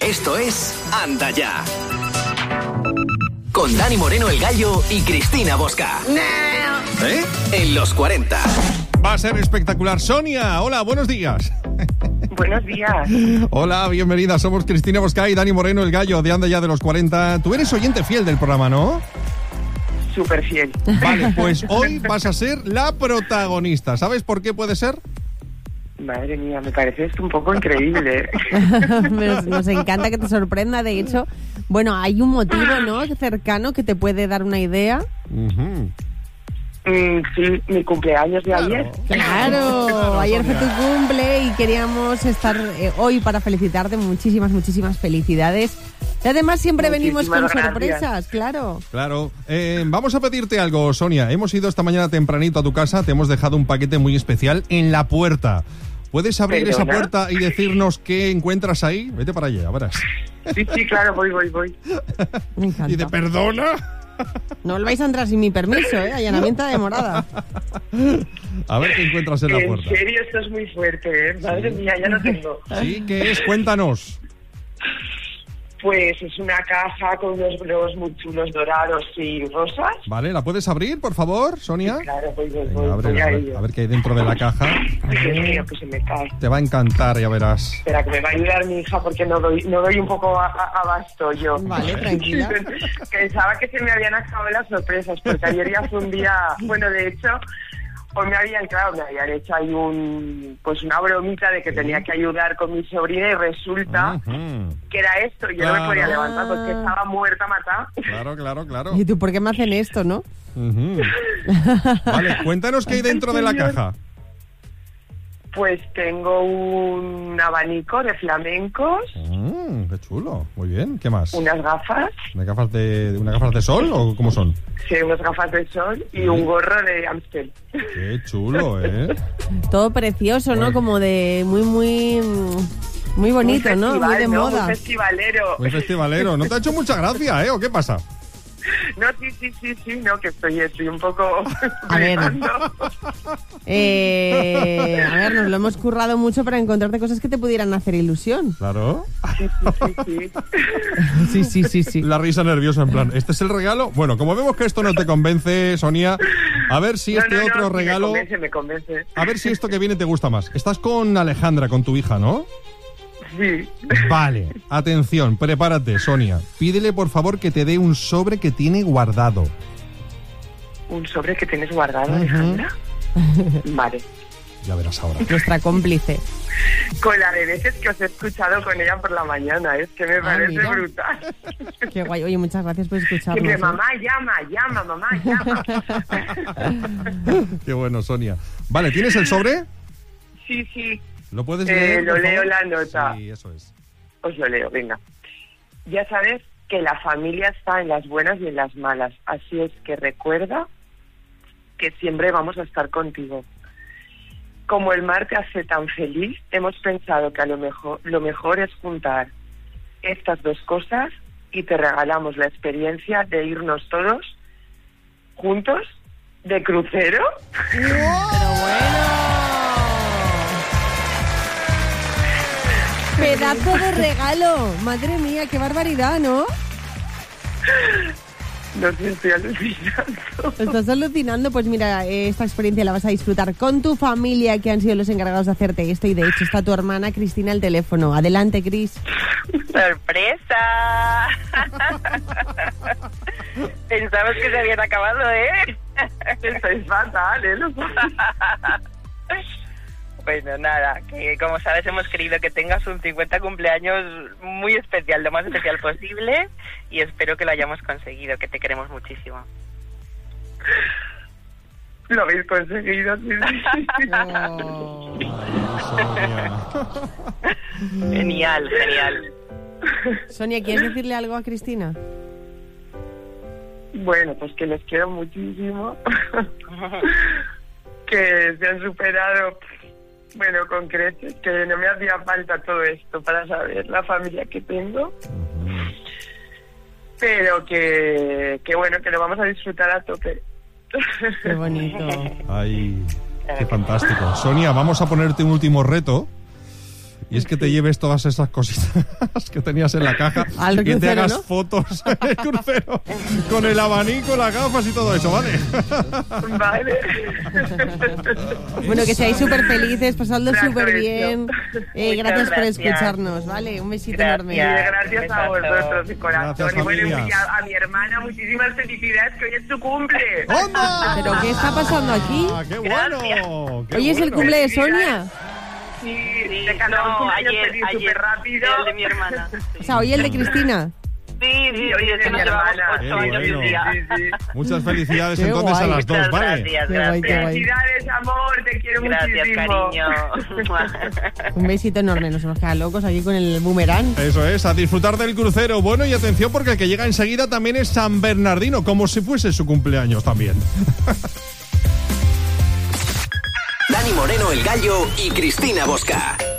Esto es Anda Ya. Con Dani Moreno el Gallo y Cristina Bosca. En los 40. Va a ser espectacular. Sonia, hola, buenos días. Buenos días. Hola, bienvenida. Somos Cristina Bosca y Dani Moreno el Gallo de Anda Ya de los 40. Tú eres oyente fiel del programa, ¿no? Súper fiel. Vale, pues hoy vas a ser la protagonista. ¿Sabes por qué puede ser? Madre mía, me parece esto un poco increíble. Nos encanta que te sorprenda. De hecho, bueno, hay un motivo, ¿no?, cercano que te puede dar una idea. Uh-huh. Sí, mi cumpleaños de ayer. Claro, ayer fue tu cumple y queríamos estar hoy para felicitarte. Muchísimas felicidades. Y además siempre venimos con sorpresas, claro. Claro. Vamos a pedirte algo, Sonia. Hemos ido esta mañana tempranito a tu casa, te hemos dejado un paquete muy especial en la puerta. ¿Puedes abrir ¿Perdona? esa puerta y decirnos qué encuentras ahí? Vete para allá, verás. Sí, claro, voy. Me encanta. ¿Y de perdona? No vais a entrar sin mi permiso, allanamiento de morada. A ver qué encuentras en la puerta. En serio, esto es muy fuerte, ¿eh? Madre mía, ya lo tengo. ¿Sí? ¿Qué es? Cuéntanos. Pues es una caja con unos globos muy chulos dorados y rosas. Vale, ¿la puedes abrir, por favor, Sonia? Claro, voy Venga, ábrela, a a ello. ver qué hay dentro de la caja. Dios mío, que se me cae. Te va a encantar, ya verás. Espera, que me va a ayudar mi hija porque no doy un poco abasto yo. Vale, tranquila. Pensaba que se me habían acabado las sorpresas porque ayer ya fue un día... Bueno, de hecho, hoy me habían hecho ahí una bromita de que tenía que ayudar con mi sobrina y resulta que era esto. Y yo no me podía levantar porque estaba muerta, matada. Claro. ¿Y tú por qué me hacen esto, no? Uh-huh. Vale, cuéntanos qué hay dentro de la caja. Pues tengo un abanico de flamencos. Qué chulo, muy bien. ¿Qué más? Unas gafas. ¿Unas gafas de sol o cómo son? Sí, unas gafas de sol y un gorro de Amstel. Qué chulo, Todo precioso, ¿no? Como de muy bonito, ¿no? Muy de moda. Muy festivalero. Muy festivalero. ¿No te ha hecho mucha gracia, o qué pasa? No, sí, no, que estoy un poco... A ver, nos lo hemos currado mucho para encontrarte cosas que te pudieran hacer ilusión. Claro. Sí. Sí. La risa nerviosa, en plan, ¿este es el regalo? Bueno, como vemos que esto no te convence, Sonia, a ver si otro regalo... Me convence. A ver si esto que viene te gusta más. Estás con Alejandra, con tu hija, ¿no? Sí. Vale, atención, prepárate, Sonia. Pídele, por favor, que te dé un sobre que tiene guardado. ¿Un sobre que tienes guardado, Alejandra? Vale. Ya verás ahora. Nuestra cómplice. Con la de veces que os he escuchado con ella por la mañana, es que me parece mira. brutal. Qué guay. Oye, muchas gracias por escucharnos. Siempre, mamá, llama, mamá, llama. Qué bueno, Sonia. Vale, ¿tienes el sobre? Sí. ¿Lo puedes leer? Lo por leo favor? la nota. Sí, eso es. Os lo leo, venga. Ya sabes que la familia está en las buenas y en las malas, así es que recuerda que siempre vamos a estar contigo. Como el mar te hace tan feliz, hemos pensado que lo mejor es juntar estas dos cosas y te regalamos la experiencia de irnos todos juntos de crucero. Pero bueno. Pedazo de regalo. Madre mía, qué barbaridad, ¿no? No sé, estoy alucinando. Estás alucinando. Pues mira, esta experiencia la vas a disfrutar con tu familia, que han sido los encargados de hacerte esto. Y de hecho está tu hermana Cristina al teléfono. Adelante, Cris. ¡Sorpresa! Pensamos que se habían acabado, ¿eh? Estoy fatal, ¿eh? Bueno, nada, que como sabes hemos querido que tengas un 50 cumpleaños muy especial, lo más especial posible, y espero que lo hayamos conseguido, que te queremos muchísimo. Lo habéis conseguido, sí. Oh. Genial. Sonia, ¿quieres decirle algo a Cristina? Bueno, pues que les quiero muchísimo. Que se han superado... Bueno, con creces, que no me hacía falta todo esto para saber la familia que tengo. Pero que bueno, que lo vamos a disfrutar a tope. Qué bonito. Ay, qué fantástico. Sonia, vamos a ponerte un último reto. y es que te lleves todas esas cositas que tenías en la caja Al y te crucero, hagas ¿no? fotos en el crucero con el abanico, las gafas y todo eso, ¿vale? Vale. Bueno, que seáis súper felices, pasadlo Gracias, súper bien. Muchas Gracias por gracias. escucharnos, ¿vale? Un besito Gracias. enorme. Gracias a vosotros, de corazón. Gracias, Y bueno, familia. y a mi hermana, muchísimas felicidades, que hoy es su cumple. ¡Onda! ¿Pero qué está pasando aquí? ¡Ah, qué bueno! qué Hoy es el bueno. cumple de Sonia. Sí, Sí, te cantamos no, un año ayer, feliz súper rápido. el de mi hermana. O sea, hoy el de Cristina. Sí, hoy es de que mi nos llevamos hermana. 8 Qué años y un bueno. día. Sí. Muchas felicidades Qué entonces guay. a las dos, Muchas ¿vale? gracias, Qué guay, qué gracias. guay. Felicidades, amor, te quiero Gracias, muchísimo. cariño. Un besito enorme. Nos hemos quedado locos aquí con el boomerang. Eso es, a disfrutar del crucero. Bueno, y atención porque el que llega enseguida también es San Bernardino, como si fuese su cumpleaños también. Dani Moreno, el Gallo y Cristina Bosca.